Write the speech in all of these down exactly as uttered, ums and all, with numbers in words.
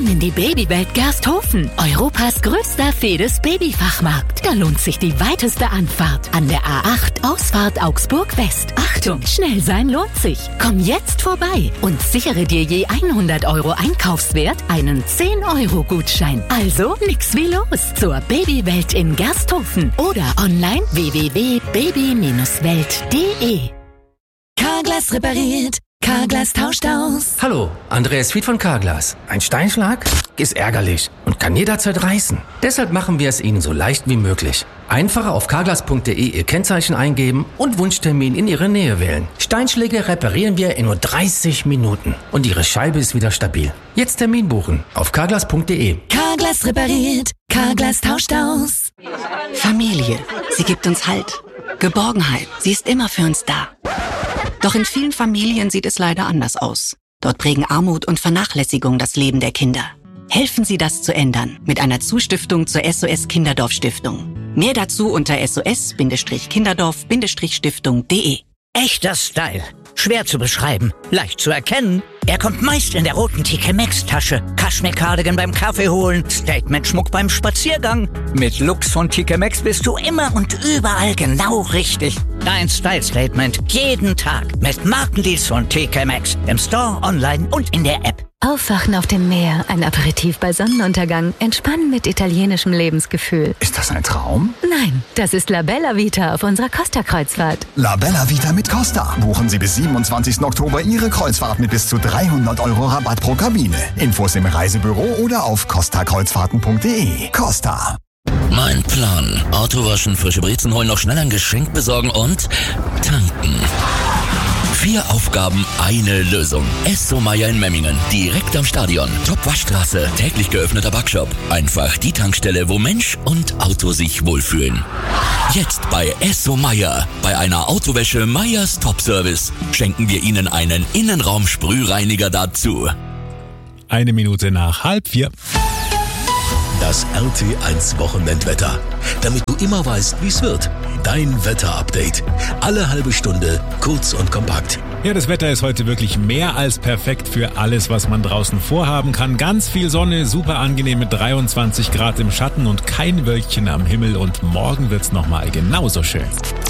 Komm in die Babywelt Gersthofen, Europas größter Fedes-Babyfachmarkt. Da lohnt sich die weiteste Anfahrt an der A acht Ausfahrt Augsburg West. Achtung, schnell sein lohnt sich. Komm jetzt vorbei und sichere dir je hundert Euro Einkaufswert einen zehn Euro Gutschein. Also nix wie los zur Babywelt in Gersthofen oder online w w w punkt baby welt punkt de. Carglass repariert, Carglass tauscht aus. Hallo, Andreas Fied von Carglass. Ein Steinschlag ist ärgerlich und kann jederzeit reißen. Deshalb machen wir es Ihnen so leicht wie möglich. Einfach auf carglass punkt de Ihr Kennzeichen eingeben und Wunschtermin in Ihre Nähe wählen. Steinschläge reparieren wir in nur dreißig Minuten und Ihre Scheibe ist wieder stabil. Jetzt Termin buchen auf carglass punkt de. Carglass repariert, Carglass tauscht aus. Familie, sie gibt uns Halt. Geborgenheit, sie ist immer für uns da. Doch in vielen Familien sieht es leider anders aus. Dort prägen Armut und Vernachlässigung das Leben der Kinder. Helfen Sie, das zu ändern mit einer Zustiftung zur S O S Kinderdorf Stiftung. Mehr dazu unter s o s kinderdorf stiftung punkt de. Echter Style. Schwer zu beschreiben, leicht zu erkennen. Er kommt meist in der roten T K Maxx-Tasche. Kaschmir-Cardigan beim Kaffee holen, Statement-Schmuck beim Spaziergang. Mit Looks von T K Maxx bist du immer und überall genau richtig. Dein Style-Statement jeden Tag mit Markendeals von T K Maxx. Im Store, online und in der App. Aufwachen auf dem Meer, ein Aperitif bei Sonnenuntergang, entspannen mit italienischem Lebensgefühl. Ist das ein Traum? Nein, das ist La Bella Vita auf unserer Costa-Kreuzfahrt. La Bella Vita mit Costa. Buchen Sie bis siebenundzwanzigsten Oktober Ihre Kreuzfahrt mit bis zu dreihundert Euro Rabatt pro Kabine. Infos im Reisebüro oder auf costa kreuzfahrten punkt de. Costa. Mein Plan. Auto waschen, frische Brezen holen, noch schnell ein Geschenk besorgen und tanken. Vier Aufgaben, eine Lösung. Esso Meier in Memmingen, direkt am Stadion. Top-Waschstraße, täglich geöffneter Backshop. Einfach die Tankstelle, wo Mensch und Auto sich wohlfühlen. Jetzt bei Esso Meier. Bei einer Autowäsche Meyers Top-Service schenken wir Ihnen einen Innenraum-Sprühreiniger dazu. Eine Minute nach halb vier. Das R T eins Wochenendwetter. Damit du immer weißt, wie es wird. Dein Wetter-Update. Alle halbe Stunde, kurz und kompakt. Ja, das Wetter ist heute wirklich mehr als perfekt für alles, was man draußen vorhaben kann. Ganz viel Sonne, super angenehm mit dreiundzwanzig Grad im Schatten und kein Wölkchen am Himmel. Und morgen wird's nochmal genauso schön.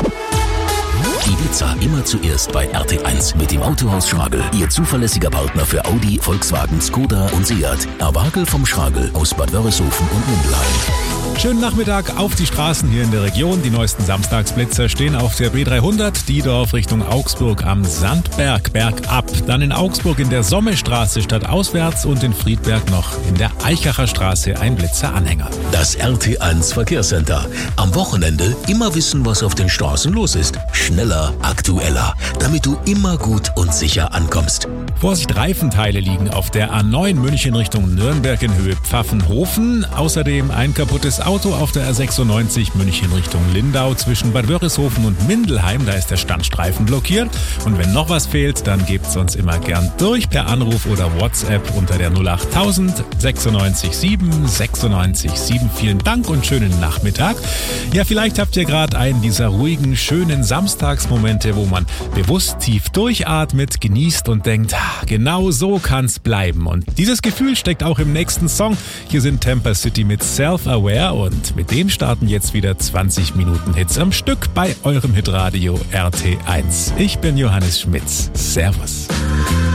Ibiza immer zuerst bei R T eins mit dem Autohaus Schragel. Ihr zuverlässiger Partner für Audi, Volkswagen, Skoda und Seat. Erwagel vom Schragel aus Bad Wörishofen und Mindelheim. Schönen Nachmittag auf die Straßen hier in der Region. Die neuesten Samstagsblitzer stehen auf der B dreihundert, Diedorf Richtung Augsburg am Sandberg bergab. Dann in Augsburg in der Sommestraße stadtauswärts und in Friedberg noch in der Eichacher Straße ein Blitzeranhänger. Das R T eins Verkehrscenter. Am Wochenende immer wissen, was auf den Straßen los ist. Schneller, aktueller, damit du immer gut und sicher ankommst. Vorsicht, Reifenteile liegen auf der A neun München Richtung Nürnberg in Höhe Pfaffenhofen. Außerdem ein kaputtes Auto auf der A sechsundneunzig München Richtung Lindau zwischen Bad Wörishofen und Mindelheim. Da ist der Standstreifen blockiert. Und wenn noch was fehlt, dann gebt's uns immer gern durch per Anruf oder WhatsApp unter der null acht tausend sechsundneunzig sieben sechsundneunzig sieben. Vielen Dank und schönen Nachmittag. Ja, vielleicht habt ihr gerade einen dieser ruhigen, schönen Samstagsmomente, wo man bewusst tief durchatmet, genießt und denkt, genau so kann's bleiben. Und dieses Gefühl steckt auch im nächsten Song. Hier sind Tampa City mit Self-Aware und mit dem starten jetzt wieder zwanzig Minuten Hits am Stück bei eurem Hitradio R T eins. Ich bin Johannes Schmitz. Servus.